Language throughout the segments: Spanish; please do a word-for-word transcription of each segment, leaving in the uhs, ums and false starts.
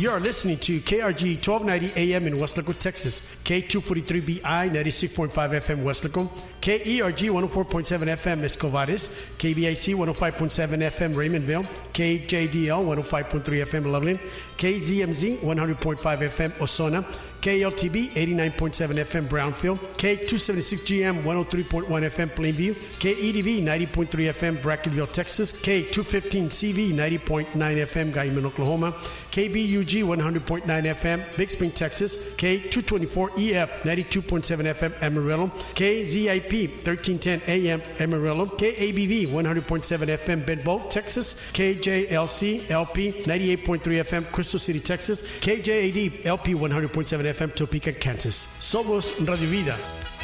You are listening to K R G twelve ninety A M in Weslaco, Texas, K two forty-three B I ninety-six point five F M Weslaco, K E R G one oh four point seven F M Escovares, K B I C one oh five point seven F M Raymondville, K J D L one oh five point three F M Loveland, K Z M Z one hundred point five F M Osona, K L T B eighty-nine point seven F M Brownfield, K two seventy-six G M one oh three point one F M Plainview, K E D V ninety point three F M Brackenville, Texas, K two fifteen C V ninety point nine F M Guyman, Oklahoma, K B U G one hundred point nine F M Big Spring, Texas, K two twenty-four E F ninety-two point seven F M Amarillo, K Z I P thirteen ten A M Amarillo, K A B V one hundred point seven F M Benbow, Texas, K J L C L P ninety-eight point three F M Crystal City, Texas, K J A D L P one hundred point seven F M Topeka, Kansas. Somos Radio Vida.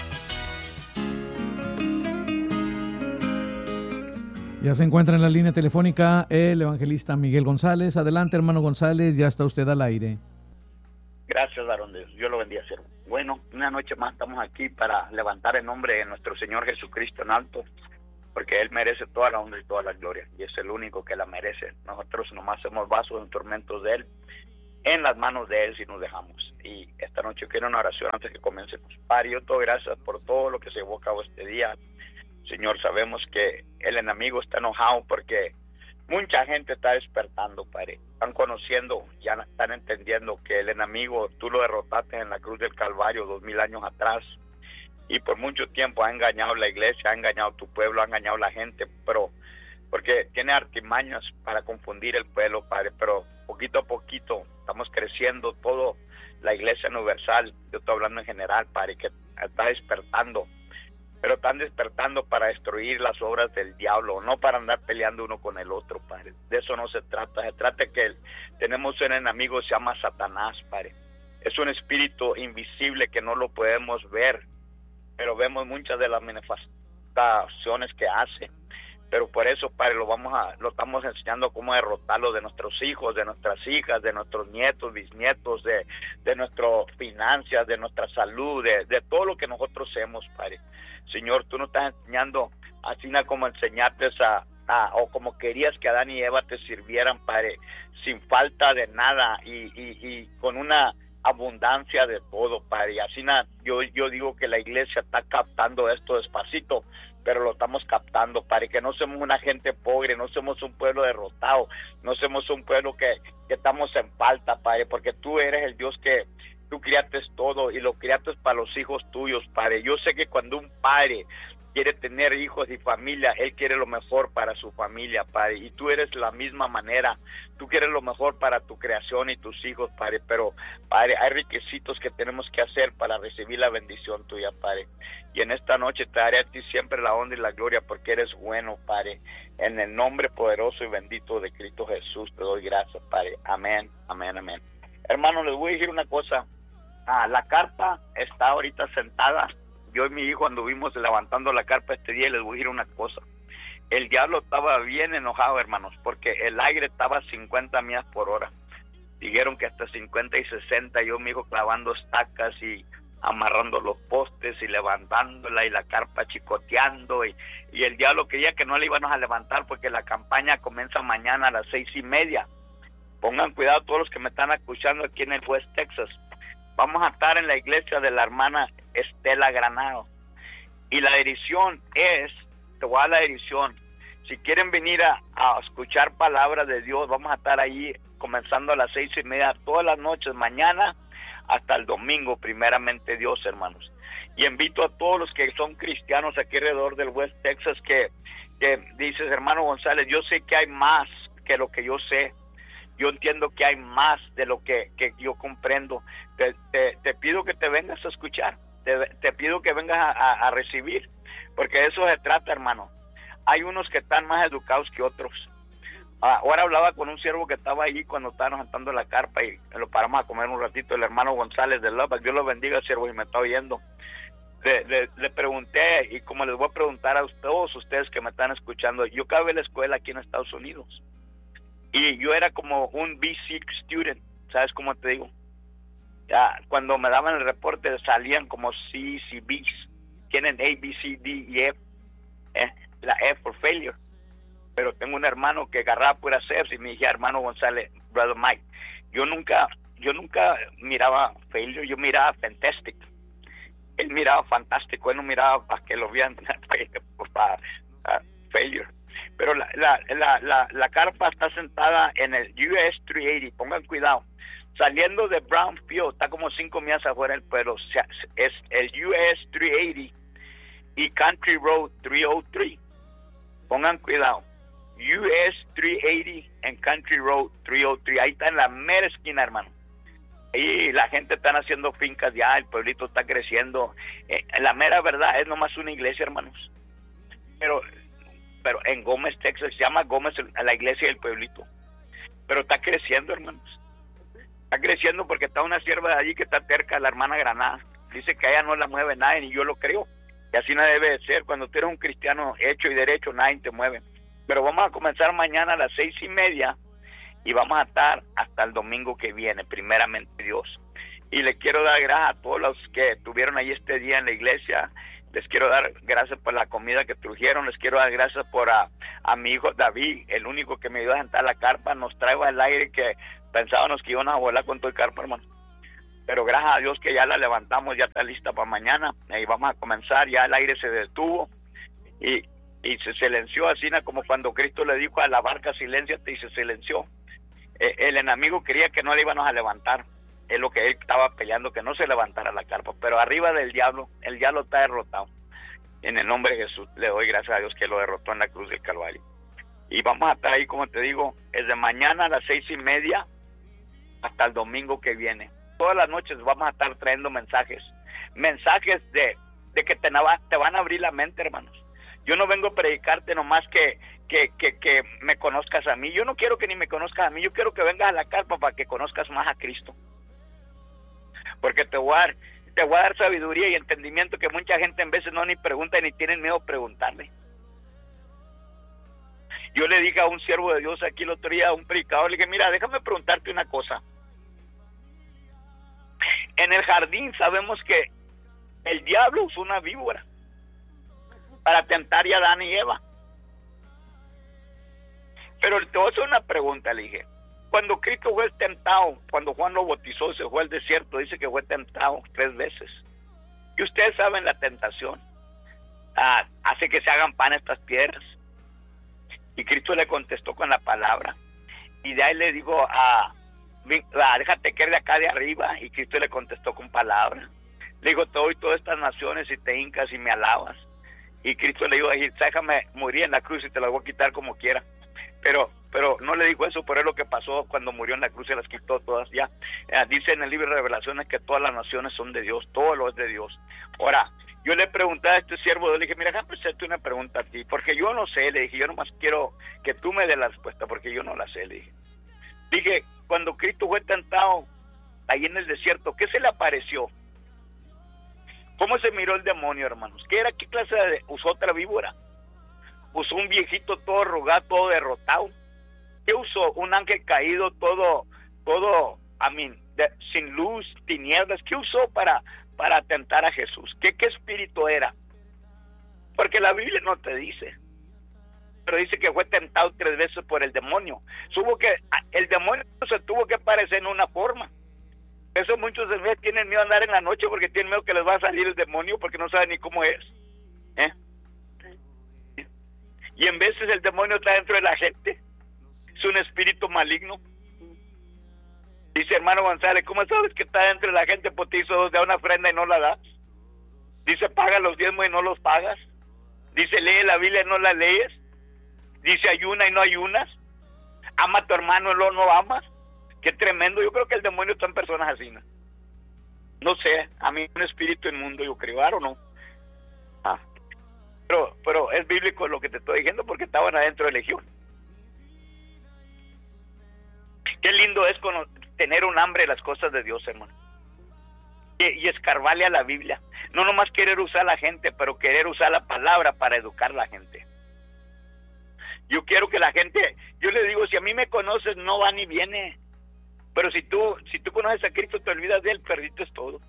Ya se encuentra en la línea telefónica el evangelista Miguel González. Adelante, hermano González, ya está usted al aire. Gracias, varón de Dios. Dios lo bendiga, siervo. Bueno, una noche más estamos aquí para levantar el nombre de nuestro Señor Jesucristo en alto, porque Él merece toda la honra y toda la gloria, y es el único que la merece. Nosotros nomás somos vasos en tormentos de Él, en las manos de Él si nos dejamos. Y esta noche quiero una oración antes que comencemos. Padre, yo te doy gracias por todo lo que se llevó a cabo este día. Señor, sabemos que el enemigo está enojado porque mucha gente está despertando, Padre. Están conociendo, ya están entendiendo que el enemigo, tú lo derrotaste en la cruz del Calvario dos mil años atrás. Y por mucho tiempo ha engañado la iglesia, ha engañado tu pueblo, ha engañado la gente, pero porque tiene artimañas para confundir el pueblo, Padre. Pero poquito a poquito estamos creciendo, todo la iglesia universal, yo estoy hablando en general, Padre, que está despertando. Pero están despertando para destruir las obras del diablo, no para andar peleando uno con el otro, Padre. De eso no se trata. Se trata que el, tenemos un enemigo, se llama Satanás, Padre. Es un espíritu invisible que no lo podemos ver, pero vemos muchas de las manifestaciones que hace. Pero por eso, Padre, lo vamos a, lo estamos enseñando cómo derrotarlo de nuestros hijos, de nuestras hijas, de nuestros nietos, bisnietos, de, de nuestras finanzas, de nuestra salud, de, de todo lo que nosotros hacemos, Padre. Señor, tú nos estás enseñando así como enseñaste a, a, o como querías que Adán y Eva te sirvieran, Padre, sin falta de nada y, y, y con una abundancia de todo, Padre. Y así na, yo, yo digo que la iglesia está captando esto despacito, pero lo estamos captando, Padre, que no somos una gente pobre, no somos un pueblo derrotado, no somos un pueblo que, que estamos en falta, Padre, porque tú eres el Dios que tú criaste todo y lo criaste para los hijos tuyos, Padre. Yo sé que cuando un padre quiere tener hijos y familia, él quiere lo mejor para su familia, Padre, y tú eres la misma manera. Tú quieres lo mejor para tu creación y tus hijos, Padre, pero, Padre, hay requisitos que tenemos que hacer para recibir la bendición tuya, Padre. Y en esta noche te daré a ti siempre la honra y la gloria porque eres bueno, Padre. En el nombre poderoso y bendito de Cristo Jesús te doy gracias, Padre. Amén, amén, amén. Hermano, les voy a decir una cosa. Ah, la carpa está ahorita sentada. Yo y mi hijo anduvimos levantando la carpa este día y les voy a decir una cosa. El diablo estaba bien enojado, hermanos, porque el aire estaba a cincuenta millas por hora. Dijeron que hasta cincuenta y sesenta, yo mi hijo clavando estacas y amarrando los postes y levantándola y la carpa chicoteando y, y el diablo quería que no le íbamos a levantar porque la campaña comienza mañana a las seis y media. Pongan cuidado todos los que me están escuchando aquí en el West Texas. Vamos a estar en la iglesia de la hermana Estela Granado. Y la dirección es, te voy a dar la dirección. Si quieren venir a, a escuchar palabras de Dios, vamos a estar ahí comenzando a las seis y media todas las noches, mañana hasta el domingo, primeramente Dios, hermanos. Y invito a todos los que son cristianos aquí alrededor del West Texas que, que dices, hermano González, yo sé que hay más que lo que yo sé. Yo entiendo que hay más de lo que, que yo comprendo. Te, te, te pido que te vengas a escuchar. Te, te pido que vengas a, a, a recibir. Porque de eso se trata, hermano. Hay unos que están más educados que otros. Ah, ahora hablaba con un siervo que estaba ahí cuando estábamos cantando la carpa y lo paramos a comer un ratito. El hermano González de Lubbock. Dios lo bendiga, siervo, y me está oyendo. Le, le, le pregunté, y como les voy a preguntar a todos ustedes que me están escuchando, yo acabé la escuela aquí en Estados Unidos. Y yo era como un B six student, ¿sabes cómo te digo? Ya, cuando me daban el reporte salían como C's y B's. Tienen A, B, C, D y F. Eh, la F for failure. Pero tengo un hermano que agarraba puras F's y me dije, hermano González, brother Mike, Yo nunca, yo nunca miraba failure, yo miraba fantastic. Él miraba fantástico, él no miraba para que lo vean para uh, failure. Pero la, la, la, la, la carpa está sentada en el U S trescientos ochenta, pongan cuidado. Saliendo de Brownfield, está como cinco millas afuera del pueblo, es el U S trescientos ochenta y Country Road trescientos tres. Pongan cuidado. U S trescientos ochenta en Country Road trescientos tres. Ahí está en la mera esquina, hermano. Y la gente está haciendo fincas ya, el pueblito está creciendo. Eh, la mera verdad es nomás una iglesia, hermanos. Pero pero en Gómez, Texas, se llama Gómez la iglesia del pueblito. Pero está creciendo, hermanos. Está creciendo porque está una sierva de allí que está cerca, la hermana Granada. Dice que a ella no la mueve nadie, y yo lo creo. Y así no debe de ser. Cuando tú eres un cristiano hecho y derecho, nadie te mueve. Pero vamos a comenzar mañana a las seis y media y vamos a estar hasta el domingo que viene, primeramente Dios. Y le quiero dar gracias a todos los que estuvieron ahí este día en la iglesia. Les quiero dar gracias por la comida que trajeron. Les quiero dar gracias por a, a mi hijo David, el único que me ayudó a sentar la carpa. Nos traigo al aire que pensábamos que iban a volar con todo el carpa, hermano. Pero gracias a Dios que ya la levantamos, ya está lista para mañana. Y vamos a comenzar, ya el aire se detuvo y, y se silenció, así como cuando Cristo le dijo a la barca, silénciate, y se silenció. Eh, el enemigo quería que no le íbamos a levantar. Es lo que él estaba peleando, que no se levantara la carpa. Pero arriba del diablo, el diablo está derrotado. En el nombre de Jesús le doy gracias a Dios que lo derrotó en la cruz del Calvario. Y vamos a estar ahí, como te digo, desde mañana a las seis y media hasta el domingo que viene. Todas las noches vamos a estar trayendo mensajes. Mensajes de, de que te, te van a abrir la mente, hermanos. Yo no vengo a predicarte nomás que, que, que, que me conozcas a mí. Yo no quiero que ni me conozcas a mí. Yo quiero que vengas a la carpa para que conozcas más a Cristo. Porque te voy a dar, te voy a dar sabiduría y entendimiento que mucha gente en veces no ni pregunta ni tienen miedo a preguntarle. Yo le dije a un siervo de Dios aquí el otro día, a un predicador, le dije, mira, déjame preguntarte una cosa. En el jardín sabemos que el diablo usó una víbora para tentar a Adán y Eva. Pero te voy a hacer una pregunta, le dije. Cuando Cristo fue tentado, cuando Juan lo bautizó, se fue al desierto, dice que fue tentado tres veces. Y ustedes saben la tentación. Ah, hace que se hagan pan estas piedras. Y Cristo le contestó con la palabra. Y de ahí le digo, ah, ah, déjate caer de acá de arriba. Y Cristo le contestó con palabra. Le digo, te doy todas estas naciones y te hincas y me alabas. Y Cristo le dijo, déjame morir en la cruz y te las voy a quitar como quiera. Pero pero no le dijo eso, pero es lo que pasó cuando murió en la cruz, se las quitó todas ya. Eh, dice en el libro de Revelaciones que todas las naciones son de Dios, todo lo es de Dios. Ahora, yo le pregunté a este siervo, le dije, mira, déjame hacerte una pregunta a ti, porque yo no sé, le dije, yo nomás quiero que tú me des la respuesta, porque yo no la sé, le dije. Dije, cuando Cristo fue tentado ahí en el desierto, ¿qué se le apareció? ¿Cómo se miró el demonio, hermanos? ¿Qué era? ¿Qué clase de...? ¿Usó otra víbora? ¿Usó un viejito todo arrugado, todo derrotado? ¿Qué usó? Un ángel caído, todo, todo, I mean, de, sin luz, tinieblas. ¿Qué usó para, para tentar a Jesús? ¿Qué, qué espíritu era? Porque la Biblia no te dice. Pero dice que fue tentado tres veces por el demonio. Supo que el demonio se tuvo que aparecer en una forma. Eso muchos de veces tienen miedo a andar en la noche porque tienen miedo que les va a salir el demonio porque no saben ni cómo es. ¿Eh? Y en veces el demonio está dentro de la gente. Es un espíritu maligno. Dice hermano González, ¿cómo sabes que está dentro de la gente? Pues te hizo da una ofrenda y no la das. Dice, paga los diezmos y no los pagas. Dice, lee la Biblia y no la lees. Dice, ayuna y no ayunas. Ama a tu hermano y lo no amas. Qué tremendo. Yo creo que el demonio está en personas así, ¿no? No sé, a mí un espíritu inmundo, yo creo, ¿o no? Ah. Pero, pero es bíblico lo que te estoy diciendo porque estaban adentro de Legión. Qué lindo es con, tener un hambre de las cosas de Dios, hermano. Y, y escarbarle a la Biblia. No nomás querer usar a la gente, pero querer usar la palabra para educar a la gente. Yo quiero que la gente, yo le digo, si a mí me conoces, no va ni viene. Pero si tú, si tú conoces a Cristo, te olvidas de Él, perdiste todo.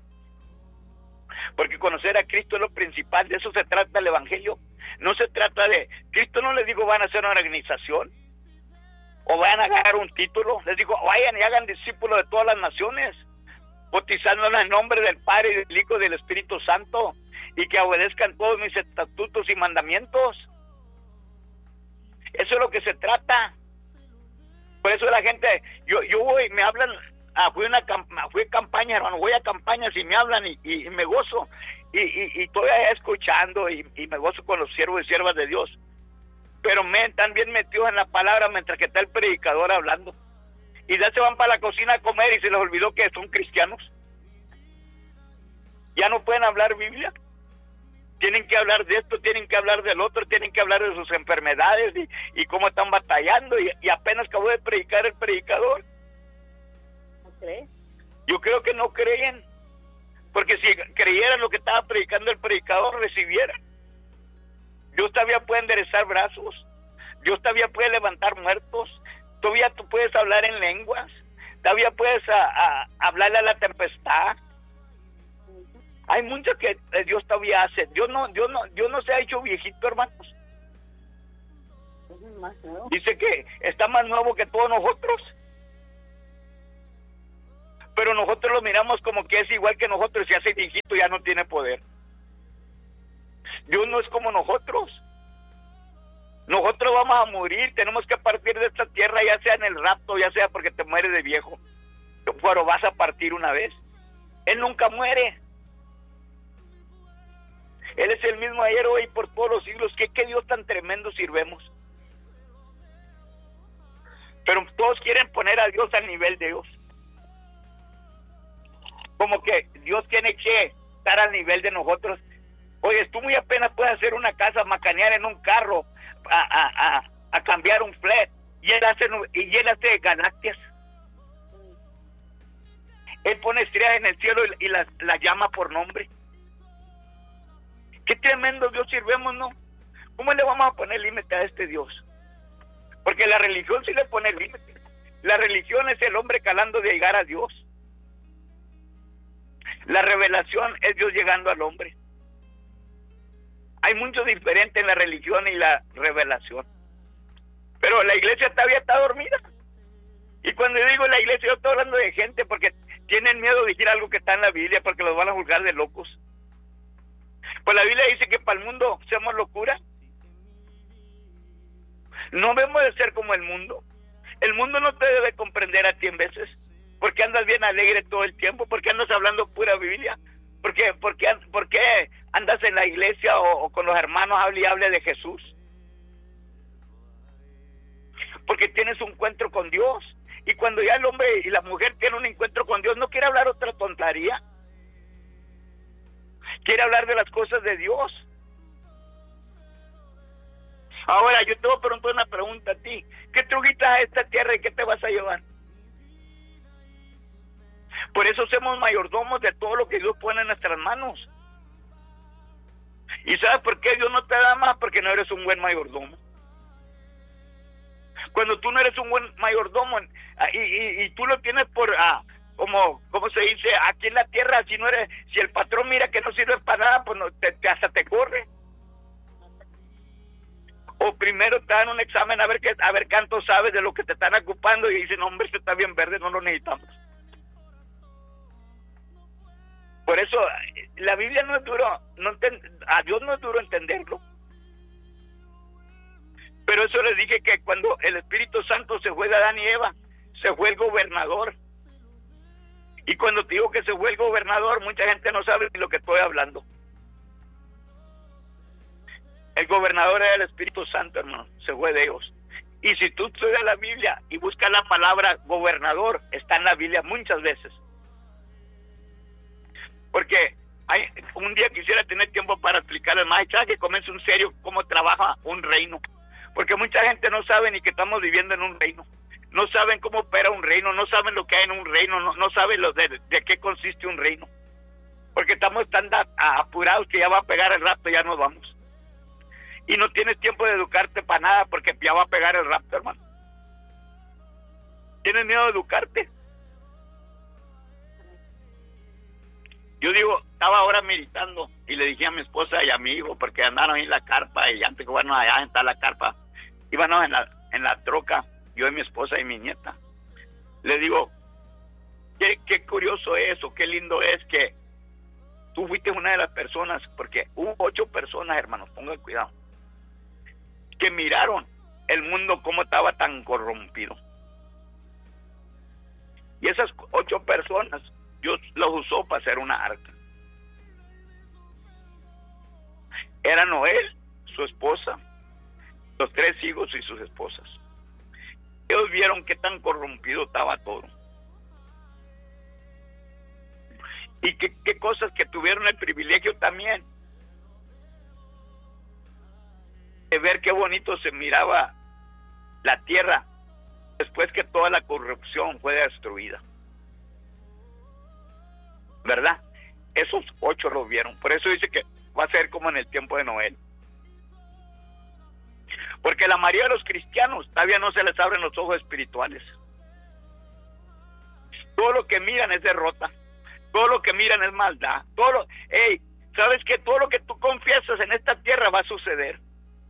Porque conocer a Cristo es lo principal, de eso se trata el Evangelio. No se trata de, Cristo no le digo van a hacer una organización, o vayan a agarrar un título. Les digo, vayan y hagan discípulos de todas las naciones, bautizándolos en el nombre del Padre, y del Hijo y del Espíritu Santo, y que obedezcan todos mis estatutos y mandamientos. Eso es lo que se trata. Por eso la gente, yo yo voy, me hablan, ah, fui una fui a campaña, hermano, voy a campañas y me hablan y, y, y me gozo, y, y, y estoy allá escuchando y, y me gozo con los siervos y siervas de Dios, pero me están bien metidos en la palabra mientras que está el predicador hablando, y ya se van para la cocina a comer y se les olvidó que son cristianos. Ya no pueden hablar Biblia. Tienen que hablar de esto, tienen que hablar del otro, tienen que hablar de sus enfermedades y, y cómo están batallando, y, y apenas acabó de predicar el predicador. ¿No crees? Yo creo que no creen, porque si creyeran lo que estaba predicando el predicador, recibieran. Dios todavía puede enderezar brazos, Dios todavía puede levantar muertos, todavía tú puedes hablar en lenguas, todavía puedes a, a, hablarle a la tempestad. Hay mucho que Dios todavía hace. Dios no, Dios no, Dios no se ha hecho viejito, hermanos. Es más nuevo. Dice que está más nuevo que todos nosotros. Pero nosotros lo miramos como que es igual que nosotros, y hace viejito ya no tiene poder. Dios no es como nosotros. Nosotros vamos a morir, tenemos que partir de esta tierra, ya sea en el rapto, ya sea porque te mueres de viejo. Pero vas a partir una vez. Él nunca muere. Él es el mismo ayer, hoy, por todos los siglos. ¿Qué, qué Dios tan tremendo sirvemos? Pero todos quieren poner a Dios al nivel de Dios. Como que Dios tiene que estar al nivel de nosotros. Oye, tú muy apenas puedes hacer una casa, macanear en un carro, a, a, a, a cambiar un flat, y él hace, y él hace galaxias. Él pone estrellas en el cielo y, y las, las llama por nombre. Qué tremendo Dios sirvemos, ¿no? ¿Cómo le vamos a poner límite a este Dios? Porque la religión sí le pone límite. La religión es el hombre calando de llegar a Dios. La revelación es Dios llegando al hombre. Hay mucho diferente en la religión y la revelación. Pero la iglesia todavía está dormida. Y cuando digo la iglesia, yo estoy hablando de gente porque tienen miedo de decir algo que está en la Biblia, porque los van a juzgar de locos. Pues la Biblia dice que para el mundo somos locura. No debemos de ser como el mundo. El mundo no te debe comprender a ti en veces. ¿Por qué andas bien alegre todo el tiempo? ¿Por qué andas hablando pura Biblia? ¿Por qué, por qué, por qué andas en la iglesia o, o con los hermanos hable y hable de Jesús? Porque tienes un encuentro con Dios. Y cuando ya el hombre y la mujer tienen un encuentro con Dios, no quiere hablar otra tontería. Quiere hablar de las cosas de Dios. Ahora, yo te voy a preguntar una pregunta a ti. ¿Qué trujiste a esta tierra y qué te vas a llevar? Por eso somos mayordomos de todo lo que Dios pone en nuestras manos. ¿Y sabes por qué Dios no te da más? Porque no eres un buen mayordomo. Cuando tú no eres un buen mayordomo y, y, y tú lo tienes por... Ah, como como se dice aquí en la tierra, si no eres, si el patrón mira que no sirve para nada, pues no, te, te, hasta te corre. O primero te dan un examen a ver qué, a ver cuánto sabes de lo que te están ocupando, y dicen, hombre, este está bien verde, no lo necesitamos. Por eso la Biblia no es duro, no enten, a Dios no es duro entenderlo. Pero eso les dije, que cuando el Espíritu Santo se fue de Adán y Eva, se fue el gobernador. Y cuando te digo que se fue el gobernador, mucha gente no sabe de lo que estoy hablando. El gobernador era el Espíritu Santo, hermano, se fue de ellos. Y si tú estudias la Biblia y buscas la palabra gobernador, está en la Biblia muchas veces. Porque hay, un día quisiera tener tiempo para explicarles más, ya que comience un serio cómo trabaja un reino. Porque mucha gente no sabe ni que estamos viviendo en un reino. No saben cómo opera un reino, no saben lo que hay en un reino, no, no saben lo de, de qué consiste un reino. Porque estamos tan da, apurados que ya va a pegar el rapto, ya nos vamos. Y no tienes tiempo de educarte para nada porque ya va a pegar el rapto, hermano. ¿Tienes miedo de educarte? Yo digo, estaba ahora meditando y le dije a mi esposa y a mi hijo, porque andaron ahí en la carpa, y antes que bueno, allá está la carpa, íbamos en la, en la troca. yo y mi esposa y mi nieta. Le digo, qué, qué curioso es, o qué lindo es que tú fuiste una de las personas, porque hubo ocho personas, hermanos, pongan cuidado, que miraron el mundo como estaba tan corrompido. Y esas ocho personas, Dios los usó para hacer una arca. Era Noé, su esposa, los tres hijos y sus esposas. Ellos vieron qué tan corrompido estaba todo. Y qué, qué cosas que tuvieron el privilegio también de ver qué bonito se miraba la tierra después que toda la corrupción fue destruida. ¿Verdad? Esos ocho lo vieron. Por eso dice que va a ser como en el tiempo de Noé. Porque la mayoría de los cristianos todavía no se les abren los ojos espirituales. Todo lo que miran es derrota. Todo lo que miran es maldad. Todo lo, hey, ¿sabes qué? Todo lo que tú confiesas en esta tierra va a suceder.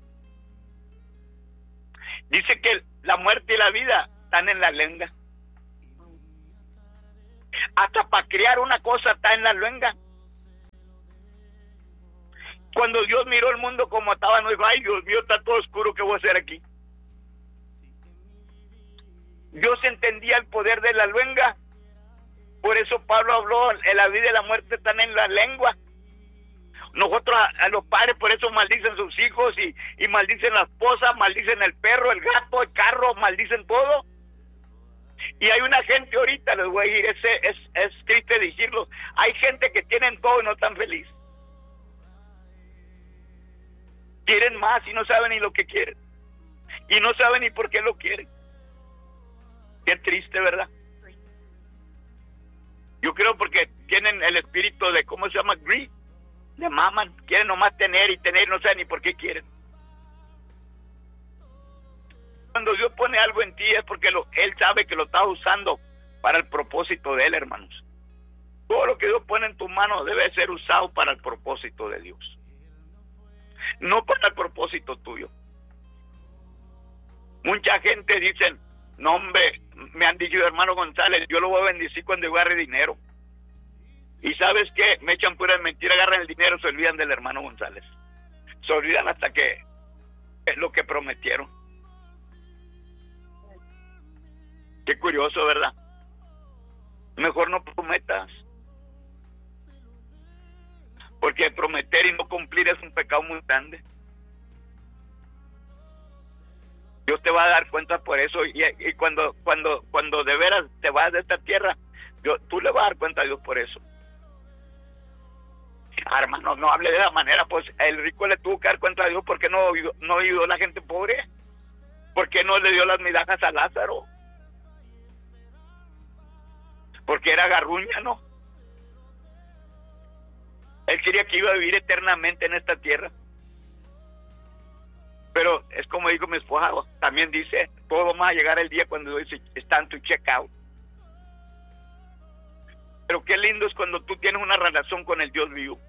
Dice que la muerte y la vida están en la lengua. Hasta para crear una cosa está en la lengua. Cuando Dios miró el mundo como estaba, no dijo, ay, Dios mío, está todo oscuro, ¿qué voy a hacer aquí? Dios entendía el poder de la lengua. Por eso Pablo habló, la vida y la muerte están en la lengua. Nosotros a, a los padres por eso maldicen sus hijos y, y maldicen la esposa, maldicen el perro, el gato, el carro, maldicen todo. Y hay una gente ahorita, les voy a decir, es, es, es triste decirlo, hay gente que tienen todo y no están feliz. Quieren más y no saben ni lo que quieren. Y no saben ni por qué lo quieren. Qué triste, ¿verdad? Yo creo porque tienen el espíritu de, ¿cómo se llama? Greed. Le maman, quieren nomás tener y tener, no saben ni por qué quieren. Cuando Dios pone algo en ti es porque lo, Él sabe que lo está usando para el propósito de Él, hermanos. Todo lo que Dios pone en tu mano debe ser usado para el propósito de Dios. No para el propósito tuyo. Mucha gente dicen, no hombre, me han dicho, hermano González, yo lo voy a bendecir cuando yo agarre dinero. Y ¿sabes qué? Me echan puras mentiras, agarran el dinero, se olvidan del hermano González. Se olvidan hasta que es lo que prometieron. Qué curioso, ¿verdad? Mejor no prometas. Porque prometer y no cumplir es un pecado muy grande. Dios te va a dar cuenta por eso, y, y cuando cuando cuando de veras te vas de esta tierra, Dios, tú le vas a dar cuenta a Dios por eso. Ah, hermano, no hable de esa manera, pues el rico le tuvo que dar cuenta a Dios porque no no ayudó a la gente pobre. ¿Por qué no le dio las migajas a Lázaro? Porque era garruña, ¿no? Él quería que iba a vivir eternamente en esta tierra. Pero es como dijo mi esposa, también dice, todo vamos a llegar el día cuando dice, está en tu checkout. Pero qué lindo es cuando tú tienes una relación con el Dios vivo.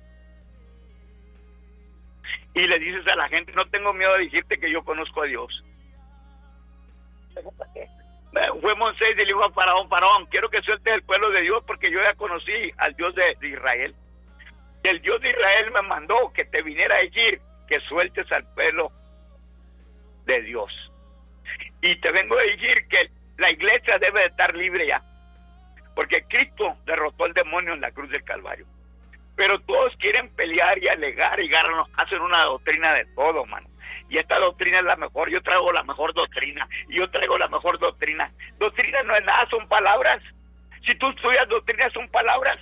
Y le dices a la gente, no tengo miedo de decirte que yo conozco a Dios. ¿Por qué? Fue Moisés y le dijo a Faraón, Faraón, quiero que sueltes el pueblo de Dios porque yo ya conocí al Dios de, de Israel. Y el Dios de Israel me mandó que te viniera a decir que sueltes al pueblo de Dios. Y te vengo a decir que la iglesia debe de estar libre ya. Porque Cristo derrotó al demonio en la cruz del Calvario. Pero todos quieren pelear y alegar y ganan, hacen una doctrina de todo, mano. Y esta doctrina es la mejor, yo traigo la mejor doctrina, y yo traigo la mejor doctrina. Doctrina no es nada, son palabras. Si tú estudias doctrina, son palabras.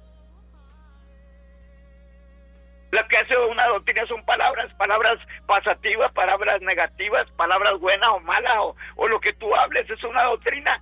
Lo que hace una doctrina son palabras, palabras pasativas, palabras negativas, palabras buenas o malas, o, o lo que tú hables, es una doctrina.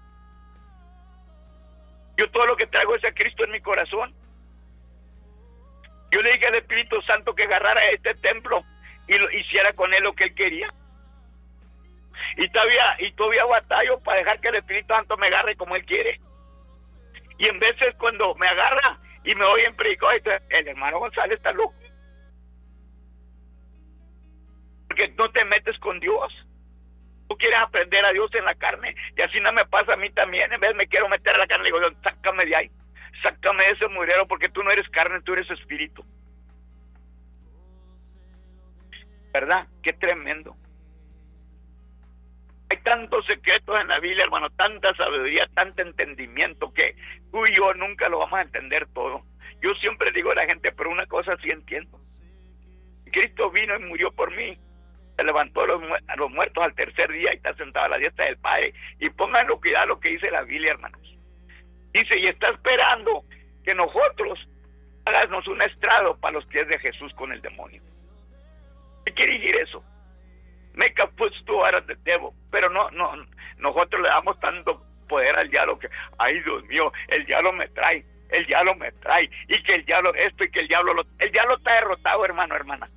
Yo todo lo que traigo es a Cristo en mi corazón. Yo le dije al Espíritu Santo que agarrara este templo y lo hiciera con él lo que él quería. Y todavía, y todavía batallo para dejar que el Espíritu Santo me agarre como él quiere. Y en veces cuando me agarra y me oyen predicar, el hermano González está loco. Porque no te metes con Dios. Tú quieres aprender a Dios en la carne, y así no me pasa a mí también. En vez me quiero meter a la carne, le digo, Dios, sácame de ahí, sácame de ese mugrero, porque tú no eres carne, tú eres espíritu. ¿Verdad? Qué tremendo. Hay tantos secretos en la Biblia, hermano, tanta sabiduría, tanto entendimiento, que tú y yo nunca lo vamos a entender todo. Yo siempre digo a la gente, pero una cosa sí entiendo. Cristo vino y murió por mí. Se levantó a los, a los muertos al tercer día y está sentado a la diestra del Padre. Y pónganlo cuidado lo que dice la Biblia, hermanos. Dice, y está esperando que nosotros hagamos un estrado para los pies de Jesús con el demonio. ¿Qué quiere decir eso? Make a footstool out of the devil. Pero no, no, nosotros le damos tanto poder al diablo que, ay Dios mío, el diablo me trae, el diablo me trae, y que el diablo esto y que el diablo lo... El diablo está derrotado, hermano, hermana.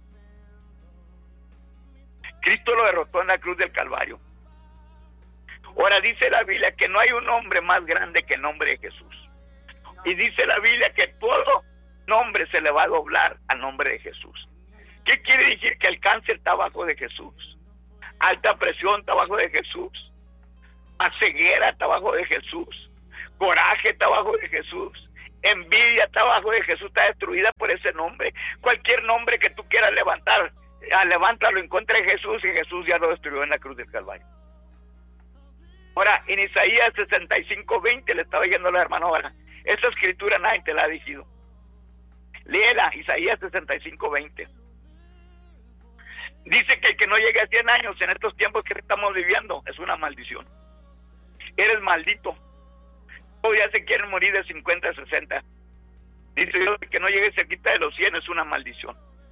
Cristo lo derrotó en la cruz del Calvario. Ahora dice la Biblia que no hay un nombre más grande que el nombre de Jesús. Y dice la Biblia que todo nombre se le va a doblar al nombre de Jesús. ¿Qué quiere decir? Que el cáncer está abajo de Jesús, alta presión está abajo de Jesús, la ceguera está abajo de Jesús, coraje está abajo de Jesús, envidia está abajo de Jesús, está destruida por ese nombre. Cualquier nombre que tú quieras levantar, levántalo en contra de Jesús, y Jesús ya lo destruyó en la cruz del Calvario. Ahora, en Isaías sesenta y cinco, veinte le estaba diciendo a los hermanos, ahora, esa escritura nadie te la ha dicho. Léela, Isaías sesenta y cinco, veinte. Dice que el que no llegue a cien años en estos tiempos que estamos viviendo es una maldición. Eres maldito. Todos ya se quieren morir de cincuenta a sesenta. Dice Dios que no llegue cerquita de los cien es una maldición.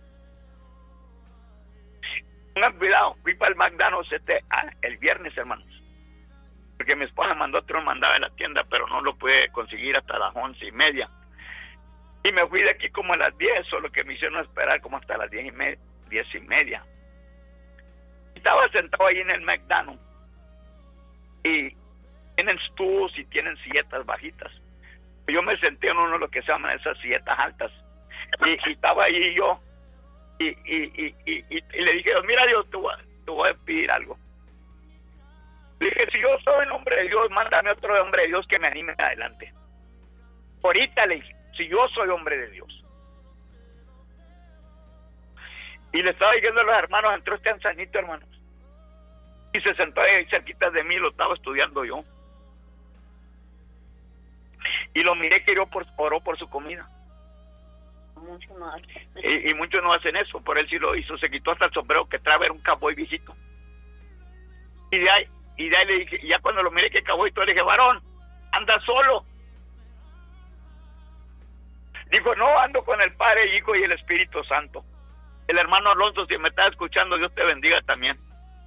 Tengan cuidado. Fui para el McDonald's este, ah, el viernes, hermanos, porque mi esposa mandó otro mandado en la tienda, pero no lo pude conseguir hasta las once y media. Y me fui de aquí como a las diez, solo que me hicieron esperar como hasta las diez y media. Diez y media. Estaba sentado ahí en el McDonald's y tienen stools y tienen silletas bajitas. Yo me senté en uno de lo que se llaman esas silletas altas y, y estaba ahí yo y, y, y, y, y, y le dije, mira Dios, te voy, a, te voy a pedir algo. Le dije, si yo soy el hombre de Dios, mándame otro hombre de Dios que me anime adelante. Ahorita le dije, si yo soy hombre de Dios. Y le estaba diciendo a los hermanos, entró este ancianito, hermanos, y se sentó ahí cerquita de mí, lo estaba estudiando yo. Y lo miré que yo por, oró por su comida. Mucho no hacen. Y, y muchos no hacen eso, por él sí lo hizo, se quitó hasta el sombrero que trae, era un cowboy viejito. Y de ahí, y de ahí le dije, y ya cuando lo miré que cowboy, le dije, varón, anda solo. Dijo, no, ando con el Padre, Hijo y el Espíritu Santo. El hermano Alonso, si me está escuchando, Dios te bendiga también.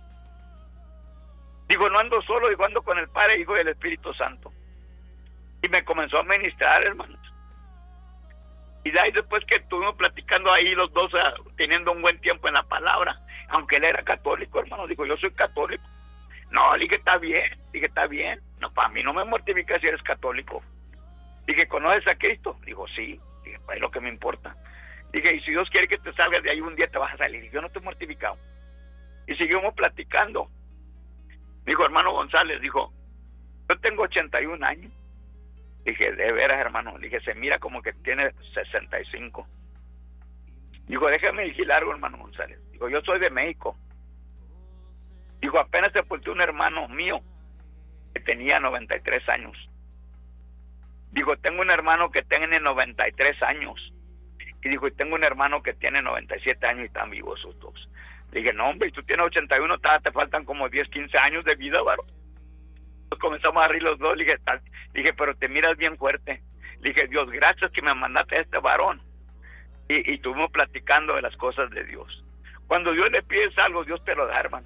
Digo, no ando solo, digo, ando con el Padre, Hijo y el Espíritu Santo. Y me comenzó a ministrar, hermanos. Y de ahí después que estuvimos platicando ahí los dos, uh, teniendo un buen tiempo en la palabra, aunque él era católico, hermano, digo, yo soy católico. No, dije, está bien, dije, está bien. No, para mí no me mortifica si eres católico. Dije, ¿conoces a Cristo? Digo, sí. Dije, pues es lo que me importa. Dije, y si Dios quiere que te salgas de ahí un día te vas a salir. Y yo no estoy mortificado. Y seguimos platicando. Dijo, hermano González, dijo, yo tengo ochenta y un años. Dije, de veras, hermano. Dije, se mira como que tiene sesenta y cinco. Dijo, déjame decir algo, hermano González. Dijo, yo soy de México. Dijo, apenas sepulté un hermano mío que tenía noventa y tres años. Dijo, tengo un hermano que tiene noventa y tres años. Y dijo, y tengo un hermano que tiene noventa y siete años y están vivos esos dos. Le dije, no, hombre, y tú tienes ochenta y uno, te faltan como diez, quince años de vida, varón. Nos comenzamos a reír los dos. Le dije, le dije, pero te miras bien fuerte. Le dije, Dios, gracias que me mandaste a este varón. Y, y estuvimos platicando de las cosas de Dios. Cuando Dios le pides algo, Dios te lo da, hermano.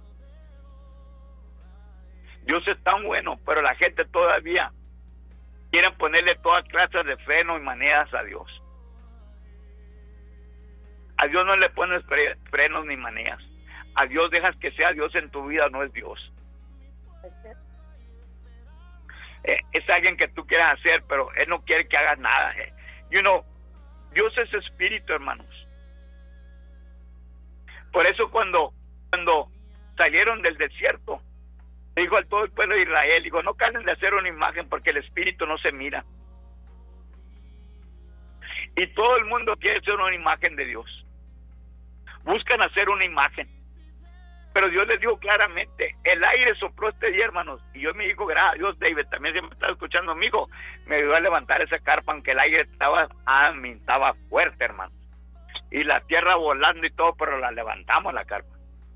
Dios es tan bueno, pero la gente todavía quiere ponerle todas clases de freno y maneras a Dios. A Dios no le pones frenos ni maneras. A Dios dejas que sea Dios en tu vida, no es Dios. Eh, es alguien que tú quieras hacer, pero Él no quiere que hagas nada. Eh. You know, Dios es espíritu, hermanos. Por eso cuando, cuando salieron del desierto, dijo al todo el pueblo de Israel, dijo, no cansen de hacer una imagen porque el espíritu no se mira. Y todo el mundo quiere hacer una imagen de Dios. Buscan hacer una imagen. Pero Dios les dijo claramente, el aire sopló este día, hermanos. Y yo me dijo, gracias a Dios, David, también se me estaba escuchando, amigo, me ayudó a levantar esa carpa, aunque el aire estaba, ah, estaba fuerte, hermano. Y la tierra volando y todo, pero la levantamos la carpa.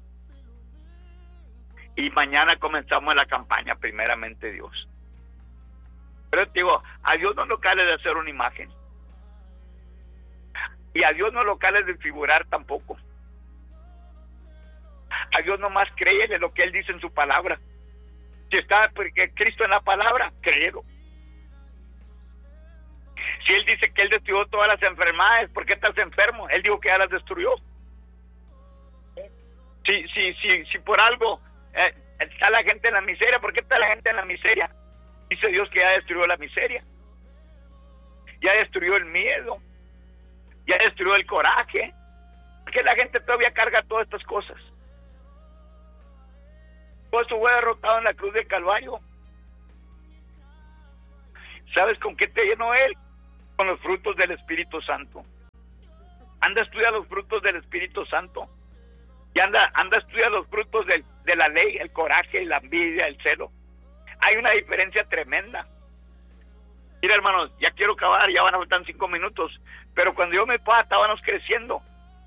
Y mañana comenzamos la campaña, primeramente Dios. Pero te digo, a Dios no lo cale de hacer una imagen. Y a Dios no lo cale de figurar tampoco. A Dios nomás créele lo que Él dice en su palabra. Si está Cristo en la palabra, créelo. Si Él dice que Él destruyó todas las enfermedades, ¿por qué estás enfermo? Él dijo que ya las destruyó. Si, si, si, si por algo eh, está la gente en la miseria, ¿por qué está la gente en la miseria? Dice Dios que ya destruyó la miseria. Ya destruyó el miedo. Ya destruyó el coraje. ¿Por qué la gente todavía carga todas estas cosas? Todo eso fue derrotado en la cruz del Calvario. ¿Sabes con qué te llenó Él? Con los frutos del Espíritu Santo. Anda a estudiar los frutos del Espíritu Santo. Y anda, anda a estudiar los frutos del, de la ley, el coraje, la envidia, el celo. Hay una diferencia tremenda. Mira, hermanos, ya quiero acabar, ya van a faltar cinco minutos. Pero cuando yo me papá estábamos creciendo.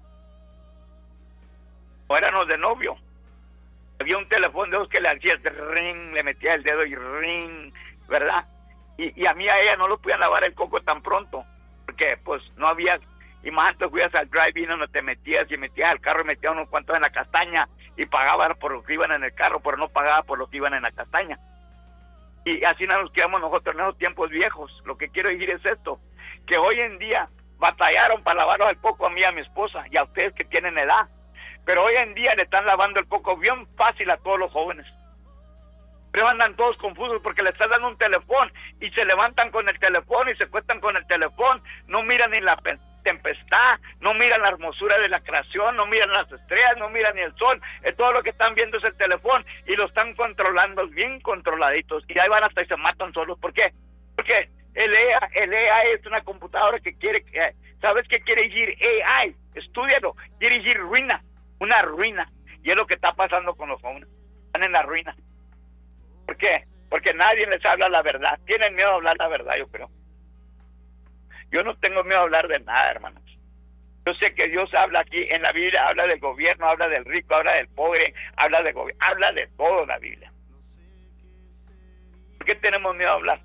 O éramos de novio. Había un teléfono de esos que le hacía ring, le metía el dedo y ring, ¿verdad? Y, y a mí a ella no lo podían lavar el coco tan pronto, porque pues no había, y más antes fuías al drive-in donde te metías y metías al carro y metías unos cuantos en la castaña y pagaban por lo que iban en el carro, pero no pagaba por lo que iban en la castaña. Y así nos quedamos nosotros en esos tiempos viejos. Lo que quiero decir es esto, que hoy en día batallaron para lavarlos al coco a mí y a mi esposa y a ustedes que tienen edad. Pero hoy en día le están lavando el coco bien fácil a todos los jóvenes. Pero andan todos confusos porque le están dando un teléfono y se levantan con el teléfono y se acuestan con el teléfono. No miran ni la tempestad, no miran la hermosura de la creación, no miran las estrellas, no miran ni el sol. Eh, todo lo que están viendo es el teléfono y lo están controlando bien controladitos. Y ahí van hasta y se matan solos. ¿Por qué? Porque el A I, el A I es una computadora que quiere... Eh, ¿Sabes qué quiere decir A I? Estúdialo. Quiere decir ruina. Una ruina, y es lo que está pasando con los jóvenes, están en la ruina. ¿Por qué? Porque nadie les habla la verdad, tienen miedo a hablar la verdad, yo creo. Yo no tengo miedo a hablar de nada, hermanos. Yo sé que Dios habla aquí, en la Biblia habla del gobierno, habla del rico, habla del pobre, habla de gobierno, habla de todo la Biblia. ¿Por qué tenemos miedo a hablar?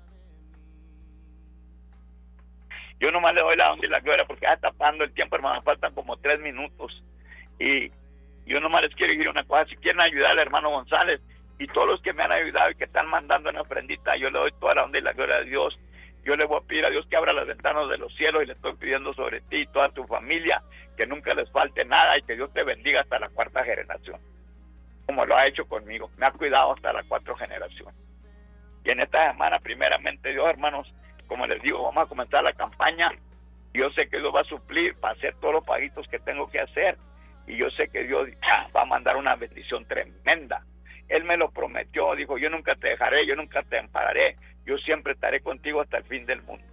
Yo nomás le doy la honra y la gloria porque ya está pasando el tiempo, hermano, faltan como tres minutos. Y yo nomás les quiero decir una cosa, si quieren ayudar al hermano González y todos los que me han ayudado y que están mandando una ofrendita, yo le doy toda la honra y la gloria a Dios. Yo le voy a pedir a Dios que abra las ventanas de los cielos y le estoy pidiendo sobre ti y toda tu familia que nunca les falte nada y que Dios te bendiga hasta la cuarta generación, como lo ha hecho conmigo, me ha cuidado hasta la cuarta generación. Y en esta semana, primeramente Dios, hermanos, como les digo, vamos a comenzar la campaña. Yo sé que Dios va a suplir para hacer todos los paguitos que tengo que hacer. Y yo sé que Dios ah, va a mandar una bendición tremenda. Él me lo prometió, dijo, yo nunca te dejaré, yo nunca te ampararé, yo siempre estaré contigo hasta el fin del mundo.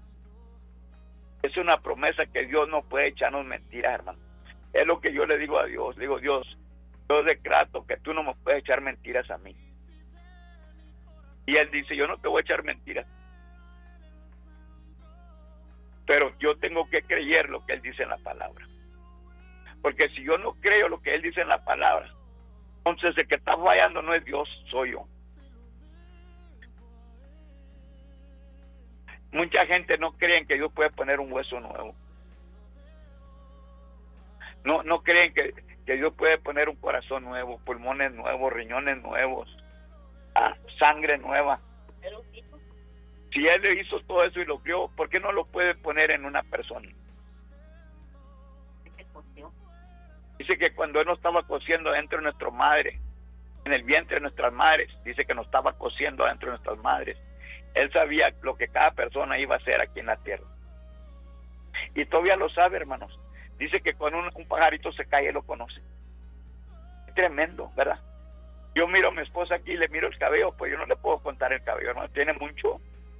Es una promesa que Dios no puede echarnos mentiras, hermano. Es lo que yo le digo a Dios, le digo, Dios, yo decreto que tú no me puedes echar mentiras a mí. Y Él dice, yo no te voy a echar mentiras. Pero yo tengo que creer lo que Él dice en la palabra. Porque si yo no creo lo que Él dice en la palabra, entonces el que está fallando no es Dios, soy yo. Mucha gente no cree que Dios puede poner un hueso nuevo. No, no creen que, que Dios puede poner un corazón nuevo, pulmones nuevos, riñones nuevos, ah, sangre nueva. Si Él le hizo todo eso y lo crió, ¿por qué no lo puede poner en una persona? Dice que cuando Él nos estaba cociendo dentro de nuestra madre, en el vientre de nuestras madres, dice que nos estaba cociendo dentro de nuestras madres, Él sabía lo que cada persona iba a hacer aquí en la tierra. Y todavía lo sabe, hermanos. Dice que cuando un, un pajarito se cae, Él lo conoce. tremendo, ¿verdad? Yo miro a mi esposa aquí y le miro el cabello, pues yo no le puedo contar el cabello, ¿no? Tiene mucho.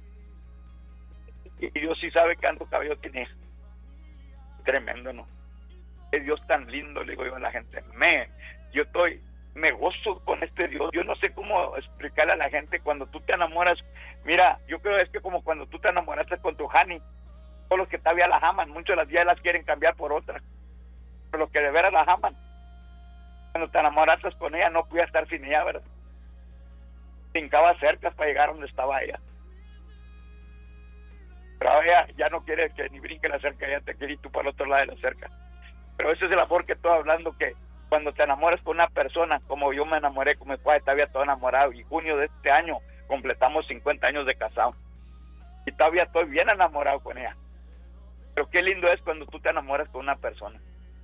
Y Dios sí sabe cuánto cabello tiene. Tremendo, ¿no? Es Dios tan lindo, le digo yo a la gente. Me, yo estoy, me gozo con este Dios. Yo no sé cómo explicarle a la gente cuando tú te enamoras. Mira, yo creo es que como cuando tú te enamoraste con tu Hani, todos los que todavía las aman, muchos de las días las quieren cambiar por otra. Pero los que de veras las aman, cuando te enamoraste con ella, no podías estar sin ella, ¿verdad? Brincaba cercas para llegar donde estaba ella. Pero ella ya no quiere que ni brinque la cerca, ella te quiere ir tú para el otro lado de la cerca. Pero ese es el amor que estoy hablando, que cuando te enamoras con una persona, como yo me enamoré con mi padre, todavía todo enamorado, y junio de este año completamos cincuenta años de casado. Y todavía estoy bien enamorado con ella. Pero qué lindo es cuando tú te enamoras con una persona.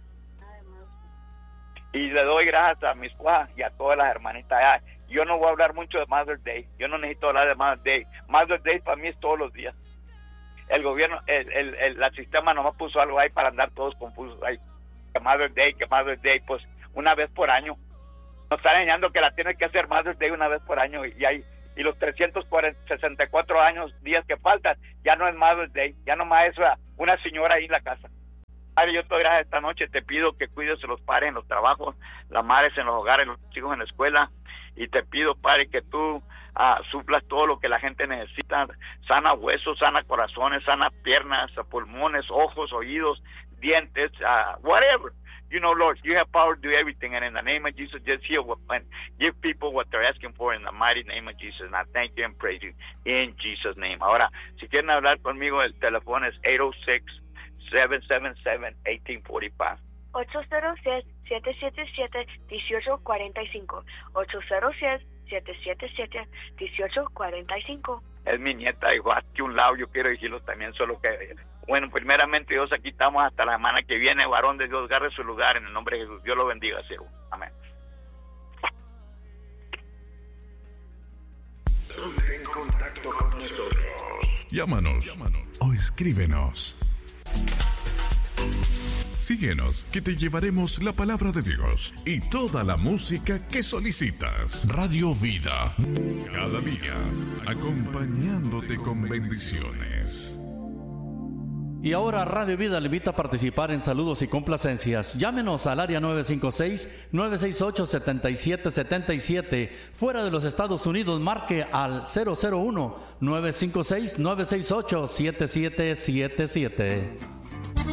Y le doy gracias a mis cuajas y a todas las hermanitas. Ay, yo no voy a hablar mucho de Mother's Day. Yo no necesito hablar de Mother's Day. Mother's Day para mí es todos los días. El gobierno, el, el, el, el sistema nomás puso algo ahí para andar todos confusos. Ay, que Mother's Day, que Mother's Day, pues una vez por año. Nos están enseñando que la tiene que hacer Mother's Day una vez por año. Y, y, hay, y los trescientos sesenta y cuatro años, días que faltan, ya no es Mother's Day. Ya nomás es una, una señora ahí en la casa. Padre, yo te doy gracias esta noche, te pido que cuides a los padres en los trabajos, las madres en los hogares, los hijos en la escuela, y te pido, Padre, que tú uh, suplas todo lo que la gente necesita, sana huesos, sana corazones, sana piernas, pulmones, ojos, oídos, dientes, uh, whatever. You know, Lord, you have power to do everything, and in the name of Jesus, just heal what, and give people what they're asking for in the mighty name of Jesus, and I thank you and praise you in Jesus' name. Ahora, si quieren hablar conmigo, el teléfono es eight oh six, seven seven seven, one eight four five. ocho cero seis, siete siete siete, uno ocho cuatro cinco. ocho cero seis, siete siete siete, uno ocho cuatro cinco. Es mi nieta, hijo, aquí un lado, yo quiero decirlo también, solo que, bueno, primeramente Dios, aquí estamos hasta la semana que viene, varón de Dios, agarre su lugar en el nombre de Jesús. Dios lo bendiga, siervo. Amén. Ponte en contacto con nosotros. Llámanos, Llámanos. o escríbenos. Síguenos, que te llevaremos la palabra de Dios y toda la música que solicitas. Radio Vida, cada día, acompañándote con bendiciones. Y ahora Radio Vida le invita a participar en saludos y complacencias. Llámenos al área nueve cinco seis, nueve seis ocho, siete siete siete siete. Fuera de los Estados Unidos, marque al cero cero uno, nueve cinco seis, nueve seis ocho, siete siete siete siete.